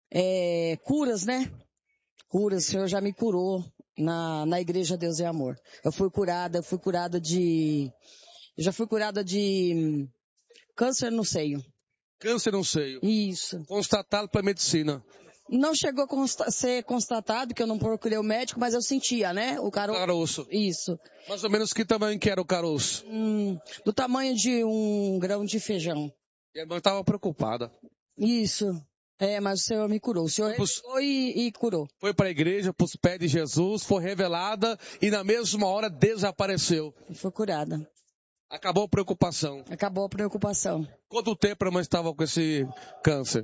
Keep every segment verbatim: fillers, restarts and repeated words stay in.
é, curas, né? Curas, o Senhor já me curou na, na Igreja Deus é Amor. Eu fui curada, eu fui curada de... Eu já fui curada de câncer no seio. Câncer no seio. Isso. Constatado pela medicina. Não chegou a consta- ser constatado, que eu não procurei o médico, mas eu sentia, né? O caro... Caroço. Isso. Mais ou menos que tamanho que era o caroço? Hum, do tamanho de um grão de feijão. E a irmã estava preocupada. Isso. É, mas o Senhor me curou. O Senhor foi e, e curou. Foi para a igreja, para os pés de Jesus, foi revelada e na mesma hora desapareceu. E foi curada. Acabou a preocupação. Acabou a preocupação. Quanto tempo a irmã estava com esse câncer?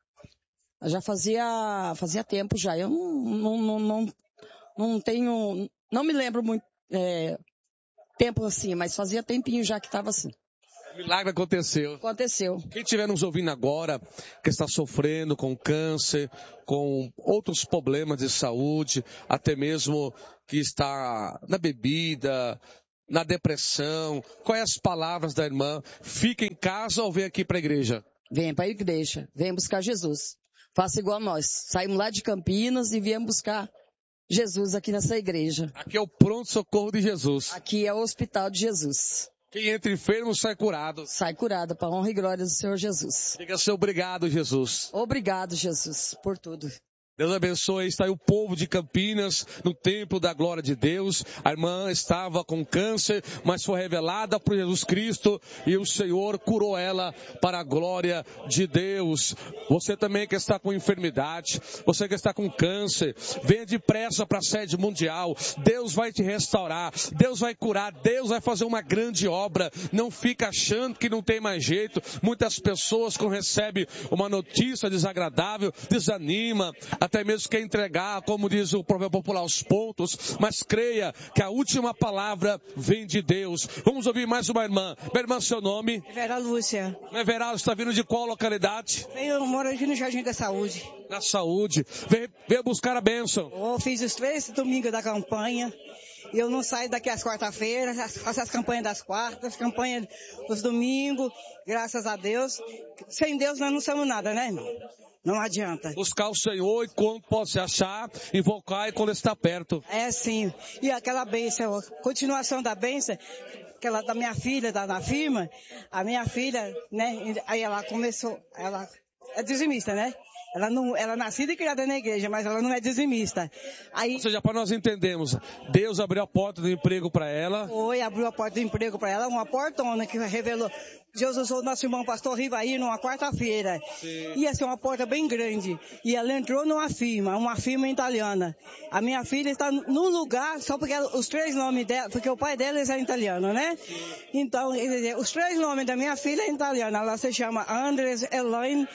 Já fazia, fazia tempo já. Eu não, não, não, não, não tenho, não me lembro muito é, tempo assim, mas fazia tempinho já que estava assim. Milagre aconteceu. Aconteceu. Quem estiver nos ouvindo agora, que está sofrendo com câncer, com outros problemas de saúde, até mesmo que está na bebida, na depressão, quais as palavras da irmã? Fica em casa ou vem aqui para a igreja? Vem para a igreja, vem buscar Jesus. Faça igual nós. Saímos lá de Campinas e viemos buscar Jesus aqui nessa igreja. Aqui é o pronto-socorro de Jesus. Aqui é o hospital de Jesus. Quem entra enfermo sai curado. Sai curado, para a honra e glória do Senhor Jesus. Diga assim, obrigado, Jesus. Obrigado, Jesus, por tudo. Deus abençoe, está aí o povo de Campinas, no templo da glória de Deus. A irmã estava com câncer, mas foi revelada por Jesus Cristo e o Senhor curou ela para a glória de Deus. Você também que está com enfermidade, você que está com câncer, venha depressa para a sede mundial. Deus vai te restaurar, Deus vai curar, Deus vai fazer uma grande obra. Não fica achando que não tem mais jeito. Muitas pessoas, quando recebem uma notícia desagradável, desanima, até mesmo quer entregar, como diz o provérbio popular, os pontos, mas creia que a última palavra vem de Deus. Vamos ouvir mais uma irmã. Minha irmã, seu nome? Vera Lúcia. Minha Vera, você está vindo de qual localidade? Eu moro aqui no Jardim da Saúde. Na saúde. Veio, veio buscar a bênção. Eu fiz os três domingos da campanha. Eu não saio daqui às quarta-feiras, faço as campanhas das quartas, as campanhas dos domingos, graças a Deus. Sem Deus nós não somos nada, né, irmão? Não adianta. Buscar o Senhor e quando pode se achar, invocar e quando está perto. É sim. E aquela bênção, continuação da bênção, aquela da minha filha, da, da firma, a minha filha, né, aí ela começou, ela é dizimista, né? Ela não, ela é nascida e criada na igreja, mas ela não é dizimista. Aí, Ou seja, para nós entendermos, Deus abriu a porta do emprego para ela. foi, abriu a porta do emprego para ela, uma portona que revelou. Deus usou o nosso irmão pastor Rivaí numa quarta-feira. Ia ser uma porta bem grande. E ela entrou numa firma, uma firma italiana. A minha filha está num lugar, só porque ela, os três nomes dela, porque o pai dela é italiano, né? Então, os três nomes da minha filha é italiana. Ela se chama Andres Elaine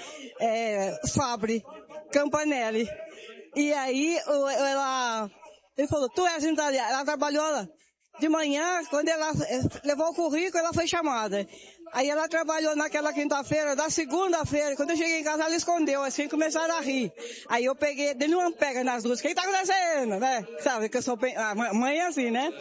é, Fabri Campanelli. E aí, ela, ele falou, tu és italiana. Ela trabalhou lá. De manhã, quando ela levou o currículo, ela foi chamada. Aí ela trabalhou naquela quinta-feira, da segunda-feira, quando eu cheguei em casa, ela escondeu, assim, começaram a rir. Aí eu peguei, dei uma pega nas duas, o que tá acontecendo, né? Sabe, que eu sou bem, a mãe é assim, né?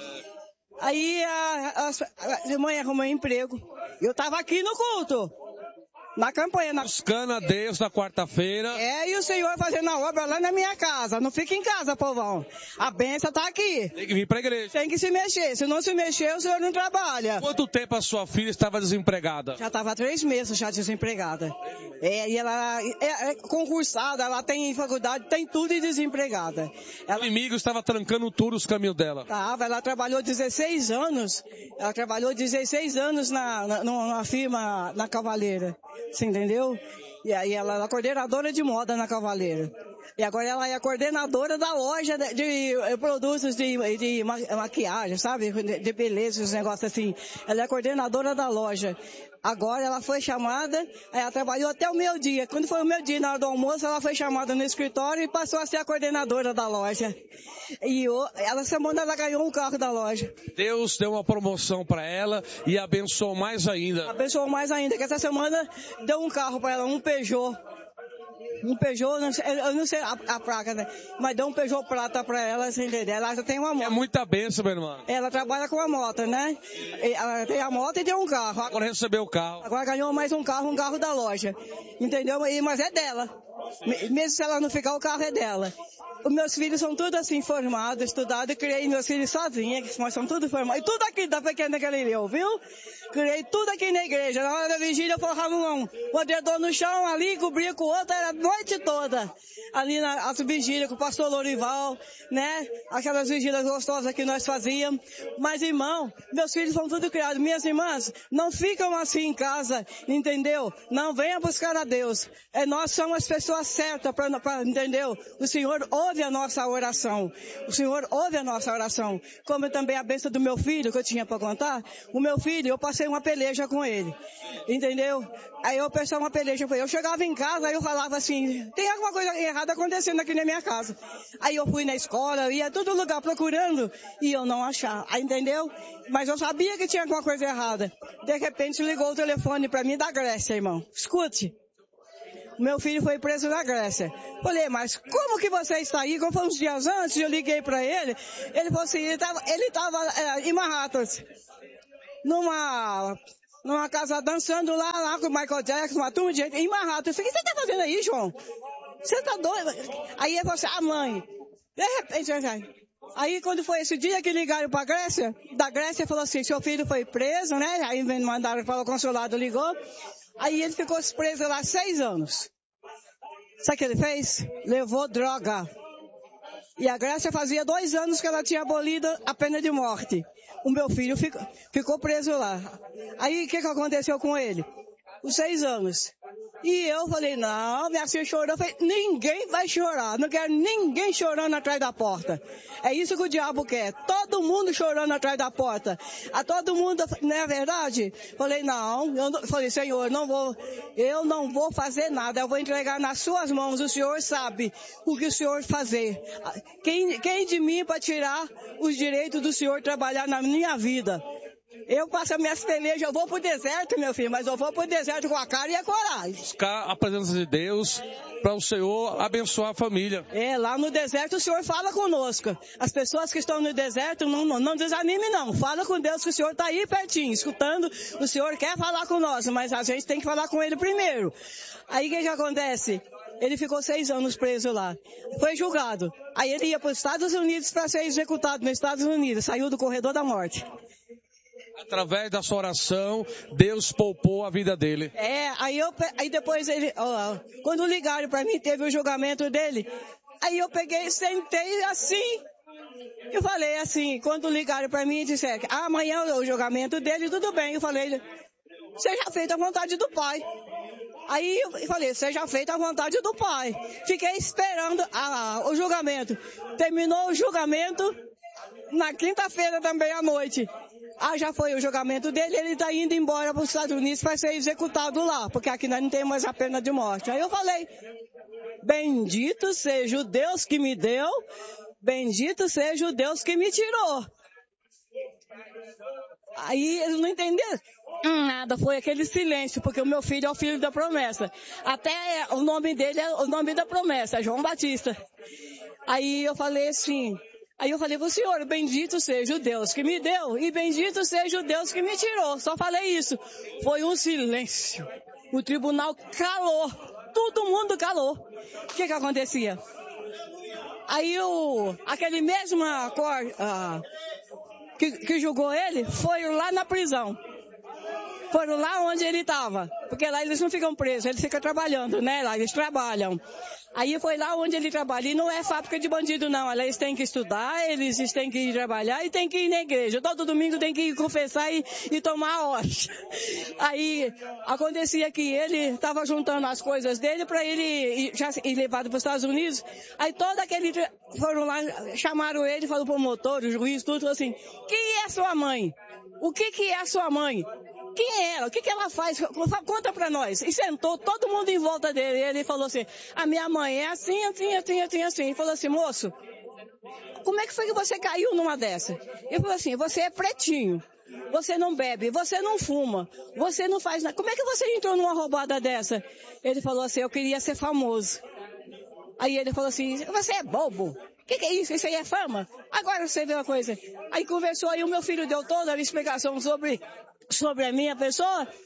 Aí a, a, a mãe arrumou um emprego. Eu tava aqui no culto. Na campanha. Na... Buscando a Deus na quarta-feira. É, e o Senhor fazendo a obra lá na minha casa. Não fica em casa, povão. A bênção tá aqui. Tem que vir para a igreja. Tem que se mexer. Se não se mexer, o Senhor não trabalha. Quanto tempo a sua filha estava desempregada? Já estava três meses já desempregada. É, e ela é, é concursada, ela tem faculdade, tem tudo e desempregada. Ela... O inimigo estava trancando tudo os caminhos dela. Tava, ela trabalhou dezesseis anos. Ela trabalhou dezesseis anos na, na, numa firma na Cavaleira. Você entendeu? E aí ela é coordenadora de moda na Cavaleira. E agora ela é a coordenadora da loja de, de, de produtos de, de maquiagem, sabe? De, de beleza, os negócios assim. Ela é a coordenadora da loja. Agora ela foi chamada, ela trabalhou até o meu dia. Quando foi o meu dia, na hora do almoço, ela foi chamada no escritório e passou a ser a coordenadora da loja. E eu, ela semana ela ganhou um carro da loja. Deus deu uma promoção para ela e abençoou mais ainda. Abençoou mais ainda, que essa semana deu um carro para ela, um Peugeot. Um Peugeot, não sei, eu não sei a, a placa, né? Mas deu um Peugeot prata pra ela, você entendeu? Ela já tem uma moto. É muita bênção, meu irmão. Ela trabalha com a moto, né? Ela tem a moto e tem um carro. Agora recebeu o carro. Agora ganhou mais um carro, um carro da loja. Entendeu? Mas é dela. Mesmo se ela não ficar, o carro é dela. Os meus filhos são todos assim, formados, estudados. Criei meus filhos sozinha, mas são todos formados. E tudo aqui da Pequena Galileu, viu? Criei tudo aqui na igreja. Na hora da vigília, eu forrava um, um dedão no chão ali, cobria com o outro, era a noite toda. Ali nas vigílias com o pastor Lorival, né? Aquelas vigílias gostosas que nós fazíamos. Mas, irmão, meus filhos são tudo criados. Minhas irmãs não ficam assim em casa, entendeu? Não venham buscar a Deus. É, nós somos as pessoas certas, pra, pra, entendeu? O Senhor ouve a nossa oração. O Senhor ouve a nossa oração. Como também a bênção do meu filho, que eu tinha para contar. O meu filho, eu passei uma peleja com ele. Entendeu? Aí eu passei uma peleja com ele. Eu chegava em casa, aí eu falava assim, tem alguma coisa errada acontecendo aqui na minha casa. Aí eu fui na escola, eu ia a todo lugar procurando e eu não achava. Aí, entendeu? Mas eu sabia que tinha alguma coisa errada. De repente ligou o telefone para mim da Grécia, irmão. Escute. Meu filho foi preso na Grécia. Falei, mas como que você está aí? Como foi uns dias antes, eu liguei para ele. Ele falou assim, ele estava ele estava é, em Manhattan, numa, numa casa dançando lá, lá com o Michael Jackson, uma turma de gente, em Manhattan. Eu falei, o que você está fazendo aí, João? Você está doido? Aí ele falou assim, ah, mãe, de repente, aí quando foi esse dia que ligaram para a Grécia, da Grécia falou assim, seu filho foi preso, né? Aí mandaram para o consulado, ligou. Aí ele ficou preso lá seis anos. Sabe o que ele fez? Levou droga. E a Grécia fazia dois anos que ela tinha abolido a pena de morte. O meu filho ficou, ficou preso lá. Aí o que, que aconteceu com ele? Os seis anos. E eu falei, não, minha filha chorou. Eu falei, ninguém vai chorar. Não quero ninguém chorando atrás da porta. É isso que o diabo quer. Todo mundo chorando atrás da porta. A todo mundo, não é verdade? Falei, não. Eu não, falei, Senhor, não vou, eu não vou fazer nada. Eu vou entregar nas suas mãos. O Senhor sabe o que o Senhor fazer. Quem, quem de mim para tirar os direitos do Senhor trabalhar na minha vida? Eu passo as minhas pelejas, eu vou pro deserto, meu filho, mas eu vou pro deserto com a cara e a coragem. Buscar a presença de Deus para o Senhor abençoar a família. É, lá no deserto o Senhor fala conosco. As pessoas que estão no deserto, não, não, não desanime não. Fala com Deus que o Senhor está aí pertinho, escutando. O Senhor quer falar com nós, mas a gente tem que falar com Ele primeiro. Aí o que que acontece? Ele ficou seis anos preso lá. Foi julgado. Aí ele ia para os Estados Unidos para ser executado nos Estados Unidos. Saiu do corredor da morte. Através da sua oração, Deus poupou a vida dele. É, aí, eu, aí depois ele, ó, quando ligaram para mim, teve o julgamento dele. Aí eu peguei, sentei assim. Eu falei assim, quando ligaram para mim e disseram, ah, amanhã é o julgamento dele, tudo bem. Eu falei, seja feita a vontade do Pai. Aí eu falei, seja feita a vontade do Pai. Fiquei esperando a, o julgamento. Terminou o julgamento na quinta-feira também à noite. Ah, já foi o julgamento dele, ele está indo embora para os Estados Unidos para ser executado lá, porque aqui nós não temos mais a pena de morte. Aí eu falei, bendito seja o Deus que me deu, bendito seja o Deus que me tirou. Aí eles não entenderam nada, foi aquele silêncio, porque o meu filho é o filho da promessa. Até o nome dele é o nome da promessa, João Batista. Aí eu falei assim... Aí eu falei pro Senhor, bendito seja o Deus que me deu e bendito seja o Deus que me tirou. Só falei isso. Foi um silêncio. O tribunal calou. Todo mundo calou. O que que acontecia? Aí o, aquele mesmo cor, uh, que, que julgou ele, foi lá na prisão. Foram lá onde ele estava. Porque lá eles não ficam presos, eles ficam trabalhando, né? Lá eles trabalham. Aí foi lá onde ele trabalha. E não é fábrica de bandido, não. Eles têm que estudar, eles têm que ir trabalhar e têm que ir na igreja. Todo domingo tem que ir confessar e, e tomar a hóstia. Aí acontecia que ele estava juntando as coisas dele para ele ir, já ir levado para os Estados Unidos. Aí todo aquele... Foram lá, chamaram ele, falou para o promotor, o juiz, tudo, falou assim, quem é sua mãe? O que que é sua mãe? Quem é ela? O que que ela faz? Conta pra nós. E sentou todo mundo em volta dele. E ele falou assim, a minha mãe é assim, assim, assim, assim, assim. Ele falou assim, moço, como é que foi que você caiu numa dessa? Ele falou assim, você é pretinho, você não bebe, você não fuma, você não faz nada. Como é que você entrou numa roubada dessa? Ele falou assim, eu queria ser famoso. Aí ele falou assim, você é bobo. O que que é isso? Isso aí é fama? Agora você vê uma coisa. Aí conversou, aí o meu filho deu toda a explicação sobre... sobre a minha pessoa,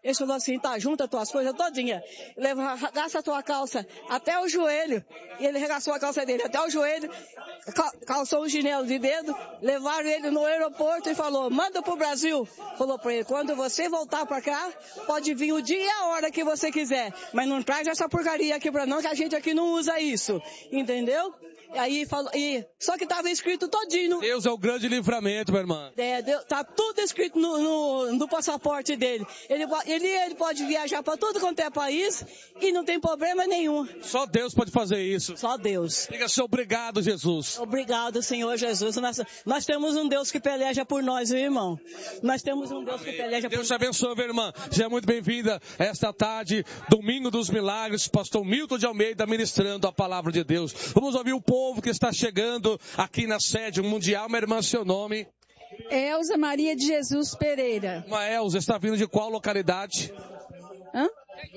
Ele falou assim, tá, junta as tuas coisas todinha. Leva, arregaça a tua calça até o joelho. E ele arregaçou a calça dele até o joelho, calçou um chinelo de dedo, levaram ele no aeroporto e falou, manda pro Brasil. Falou pra ele, quando você voltar pra cá, pode vir o dia e a hora que você quiser. Mas não traz essa porcaria aqui pra nós, que a gente aqui não usa isso. Entendeu? Aí falou, e, só que estava escrito todinho. Deus é o grande livramento, minha irmã. É, Deus, tá tudo escrito no, no, no passaporte dele. Ele, ele, ele pode viajar para tudo quanto é país e não tem problema nenhum. Só Deus pode fazer isso. Só Deus. Diga assim, obrigado, Jesus. Obrigado, Senhor Jesus. Nós, nós temos um Deus que peleja por nós, meu irmão. Nós temos um Deus que peleja por nós. Deus te abençoe, minha irmã. Seja muito bem-vinda esta tarde, Domingo dos Milagres, pastor Milton de Almeida ministrando a palavra de Deus. Vamos ouvir o povo que está chegando aqui na sede mundial. Minha irmã, seu nome? Elza Maria de Jesus Pereira. Uma Elza, está vindo de qual localidade? Hã?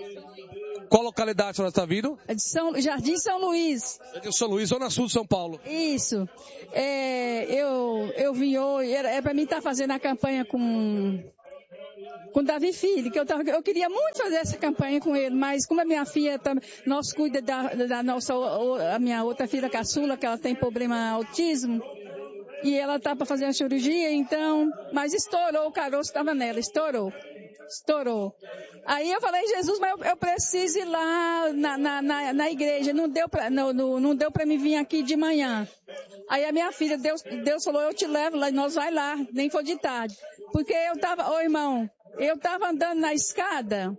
Qual localidade a senhora está vindo? É de São, Jardim São Luís. É de São Luís, Zona Sul de São Paulo. Isso. É, eu, eu vim hoje, era, é para mim estar fazendo a campanha com... com Davi Filho, que eu, tava, eu queria muito fazer essa campanha com ele, mas como a minha filha, tá, nós cuida da, da nossa, a minha outra filha caçula, que ela tem problema autismo, e ela tá para fazer a cirurgia, então, mas estourou, o caroço estava nela, estourou, estourou. Aí eu falei, Jesus, mas eu, eu preciso ir lá na, na, na, na igreja, não deu para não, não, não deu para me vir aqui de manhã. Aí a minha filha, Deus, Deus falou, eu te levo lá, nós vai lá, nem for de tarde. Porque eu tava, ô irmão, eu tava andando na escada,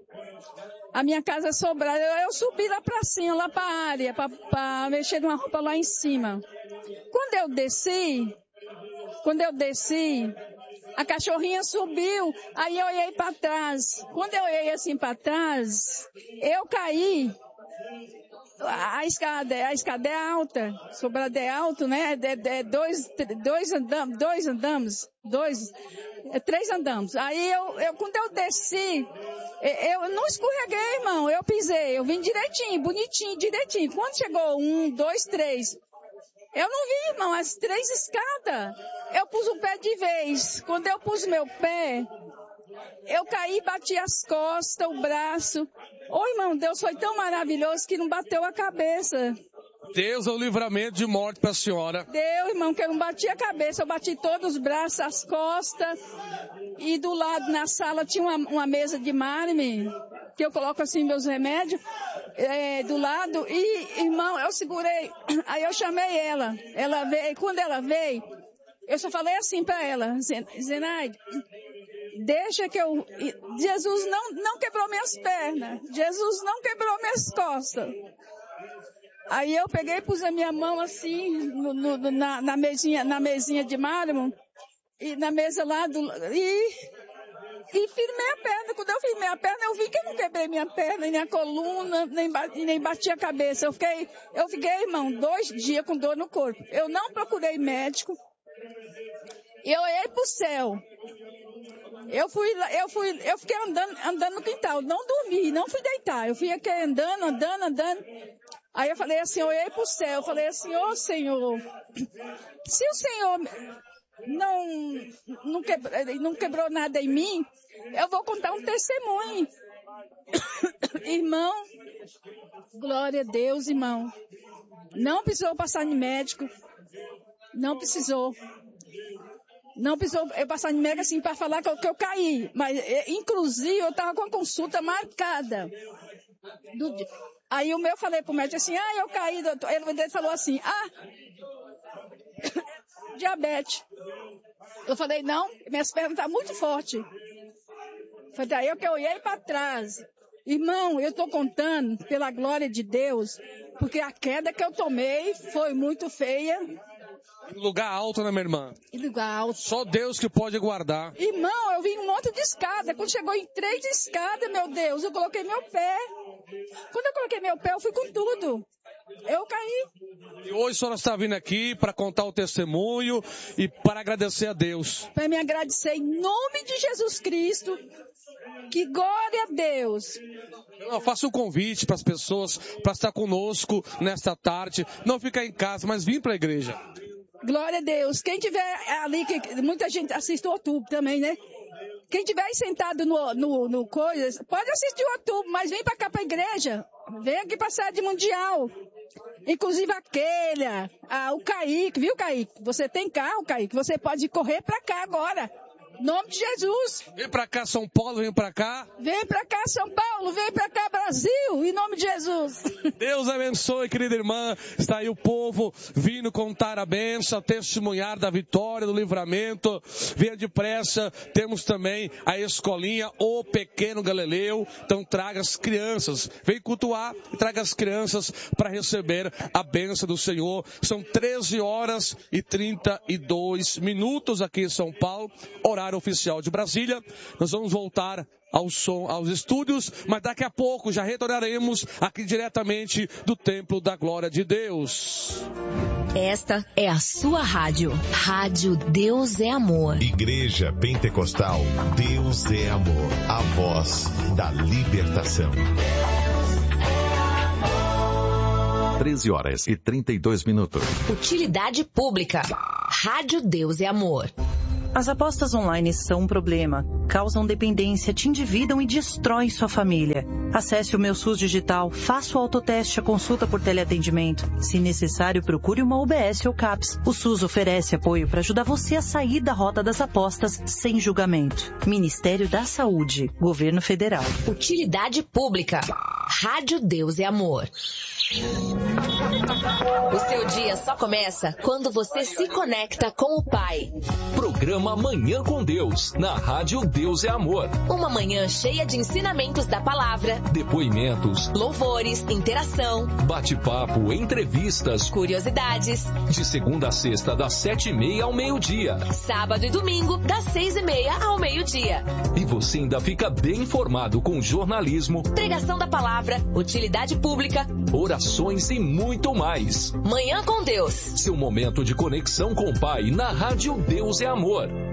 a minha casa sobrada, eu, eu subi lá pra cima, lá pra área, pra, pra mexer numa roupa lá em cima. Quando eu desci, quando eu desci, a cachorrinha subiu, aí eu olhei pra trás. Quando eu olhei assim pra trás, eu caí. A escada, a escada é alta, sobrada é alto, né? É, é dois, dois andamos, dois andamos, dois, é, três andamos. Aí eu, eu, quando eu desci, eu não escorreguei, irmão, eu pisei, eu vim direitinho, bonitinho, direitinho. Quando chegou um, dois, três, eu não vi, irmão, as três escadas. Eu pus o pé de vez. Quando eu pus meu pé, eu caí, bati as costas, o braço. Ô, irmão, Deus foi tão maravilhoso que não bateu a cabeça. Deus é o livramento de morte para a senhora. Deu, irmão, que eu não bati a cabeça. Eu bati todos os braços, as costas. E do lado, na sala, tinha uma, uma mesa de mármore, que eu coloco assim meus remédios, é, do lado. E, irmão, eu segurei. Aí eu chamei ela. Ela veio. Quando ela veio, eu só falei assim para ela, Zenaide, deixa que eu... Jesus não, não quebrou minhas pernas. Jesus não quebrou minhas costas. Aí eu peguei e pus a minha mão assim, no, no, na, na, mesinha, na mesinha de mármore, e na mesa lá do... E, e firmei a perna. Quando eu firmei a perna, eu vi que eu não quebrei minha perna, nem a coluna, nem, nem bati a cabeça. Eu fiquei, eu fiquei, irmão, dois dias com dor no corpo. Eu não procurei médico. Eu olhei pro céu. Eu fui, eu fui, eu fiquei andando, andando no quintal, não dormi, não fui deitar. Eu fui aqui andando, andando, andando. Aí eu falei assim, eu olhei pro céu, eu falei assim, ô Senhor, se o Senhor não, não, quebrou, não quebrou nada em mim, eu vou contar um testemunho. Irmão, glória a Deus, irmão. Não precisou passar em médico, não precisou. Não precisou eu passar em médico assim para falar que eu, que eu caí. Mas, inclusive, eu estava com a consulta marcada. Do, aí o meu, falei pro médico assim, ah, eu caí, doutor. Ele falou assim, ah, diabetes. Eu falei, não, minhas pernas estão muito fortes. Foi daí eu que eu olhei para trás. Irmão, eu estou contando, pela glória de Deus, porque a queda que eu tomei foi muito feia. Em lugar alto, né, minha irmã? Em lugar alto. Só Deus que pode guardar. Irmão, eu vim um monte de escada. Quando chegou em três escadas, meu Deus, eu coloquei meu pé. Quando eu coloquei meu pé, eu fui com tudo. Eu caí. E hoje a senhora está vindo aqui para contar o testemunho e para agradecer a Deus. Para me agradecer em nome de Jesus Cristo. Que glória a Deus. Eu faço um convite para as pessoas para estar conosco nesta tarde. Não ficar em casa, mas vir para a igreja. Glória a Deus. Quem tiver ali, que muita gente assiste o YouTube também, né? Quem tiver aí sentado no, no, no coisa, pode assistir o YouTube, mas vem pra cá pra igreja. Vem aqui pra sede mundial. Inclusive a Keila, a, o Kaique, viu, Kaique? Você tem carro, Kaique? Você pode correr pra cá agora. Em nome de Jesus. Vem pra cá, São Paulo, vem pra cá. Vem pra cá, São Paulo, vem pra cá, Brasil, em nome de Jesus. Deus abençoe, querida irmã. Está aí o povo vindo contar a bênção, testemunhar da vitória, do livramento. Venha depressa. Temos também a escolinha O Pequeno Galileu. Então traga as crianças. Vem cultuar e traga as crianças para receber a bênção do Senhor. São treze horas e trinta e dois minutos aqui em São Paulo. Horário oficial de Brasília. Nós vamos voltar ao som, aos estúdios, mas daqui a pouco já retornaremos aqui diretamente do Templo da Glória de Deus. Esta é a sua rádio. Rádio Deus é Amor. Igreja Pentecostal Deus é Amor. A voz da libertação. treze horas e trinta e dois minutos. Utilidade pública. Rádio Deus é Amor. As apostas online são um problema, causam dependência, te endividam e destroem sua família. Acesse o Meu SUS Digital, faça o autoteste, a consulta por teleatendimento. Se necessário, procure uma U B S ou CAPS. O SUS oferece apoio para ajudar você a sair da rota das apostas sem julgamento. Ministério da Saúde, Governo Federal. Utilidade pública. Rádio Deus é Amor. O seu dia só começa quando você se conecta com o Pai. Programa Manhã com Deus, na Rádio Deus é Amor. Uma manhã cheia de ensinamentos da palavra, depoimentos, louvores, interação, bate-papo, entrevistas, curiosidades. De segunda a sexta, das sete e meia ao meio-dia. Sábado e domingo, das seis e meia ao meio-dia. E você ainda fica bem informado com jornalismo, pregação da palavra, utilidade pública, orações e muito mais. Manhã com Deus. Seu momento de conexão com o Pai na Rádio Deus é Amor.